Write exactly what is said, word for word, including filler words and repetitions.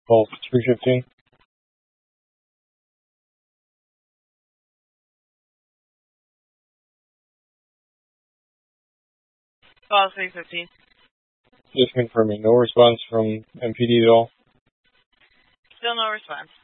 Call for three fifteen. Call three fifteen. Just confirming, no response from M P D at all? Still no response.